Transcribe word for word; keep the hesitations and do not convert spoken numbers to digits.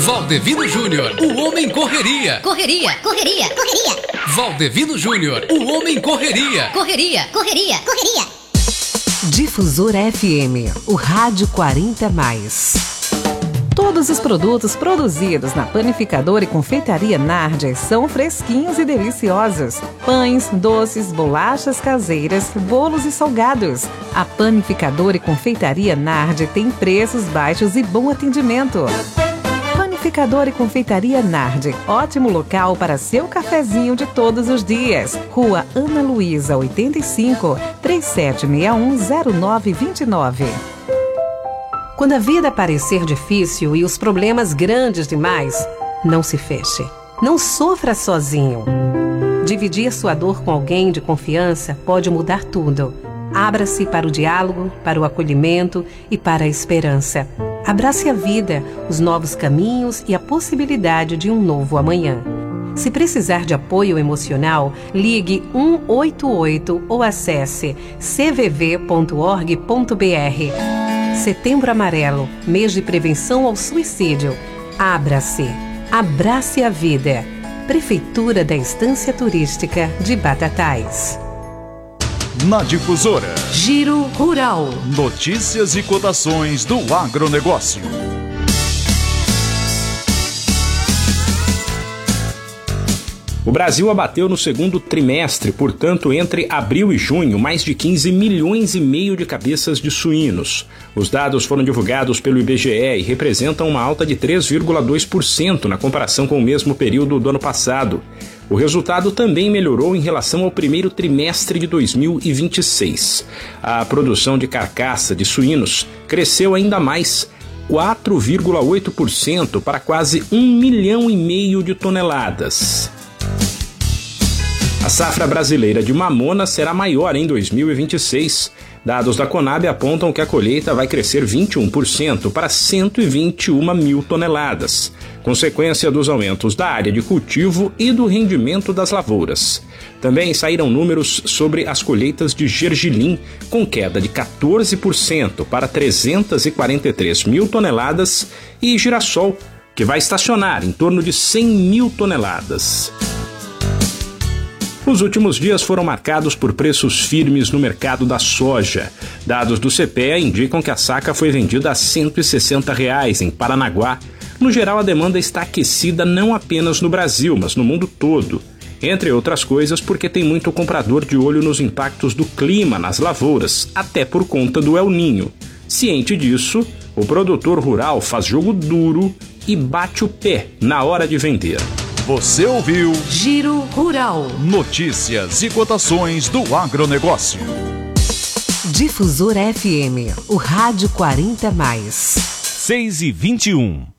Valdevino Júnior, o homem correria. Correria, correria, correria. Valdevino Júnior, o homem correria. Correria, correria, correria. Difusora F M, o rádio quarenta mais. Todos os produtos produzidos na Panificadora e Confeitaria Nardi são fresquinhos e deliciosos. Pães, doces, bolachas caseiras, bolos e salgados. A Panificadora e Confeitaria Nardi tem preços baixos e bom atendimento. Panificadora e Confeitaria Nardi, ótimo local para seu cafezinho de todos os dias. Rua Ana Luísa, oitenta e cinco, três sete seis um, zero nove dois nove. Quando a vida parecer difícil e os problemas grandes demais, não se feche. Não sofra sozinho. Dividir sua dor com alguém de confiança pode mudar tudo. Abra-se para o diálogo, para o acolhimento e para a esperança. Abrace a vida, os novos caminhos e a possibilidade de um novo amanhã. Se precisar de apoio emocional, ligue um oito oito ou acesse c v v ponto org ponto b r. Setembro Amarelo, mês de prevenção ao suicídio. Abra-se. Abrace a vida. Prefeitura da Estância Turística de Batatais. Na Difusora, Giro Rural. Notícias e cotações do agronegócio. O Brasil abateu no segundo trimestre, portanto, entre abril e junho, mais de quinze milhões e meio de cabeças de suínos. Os dados foram divulgados pelo I B G E e representam uma alta de três vírgula dois por cento na comparação com o mesmo período do ano passado. O resultado também melhorou em relação ao primeiro trimestre de dois mil e vinte e seis. A produção de carcaça de suínos cresceu ainda mais, quatro vírgula oito por cento para quase um milhão e meio de toneladas. A safra brasileira de mamona será maior em dois mil e vinte e seis. Dados da Conab apontam que a colheita vai crescer vinte e um por cento para cento e vinte e uma mil toneladas, consequência dos aumentos da área de cultivo e do rendimento das lavouras. Também saíram números sobre as colheitas de gergelim, com queda de quatorze por cento para trezentas e quarenta e três mil toneladas, e girassol, que vai estacionar em torno de cem mil toneladas. Os últimos dias foram marcados por preços firmes no mercado da soja. Dados do C P E A indicam que a saca foi vendida a cento e sessenta reais em Paranaguá. No geral, a demanda está aquecida não apenas no Brasil, mas no mundo todo. Entre outras coisas, porque tem muito comprador de olho nos impactos do clima nas lavouras, até por conta do El Niño. Ciente disso, o produtor rural faz jogo duro e bate o pé na hora de vender. Você ouviu Giro Rural. Notícias e cotações do agronegócio. Difusora F M, o rádio quarenta mais. seis e vinte e um.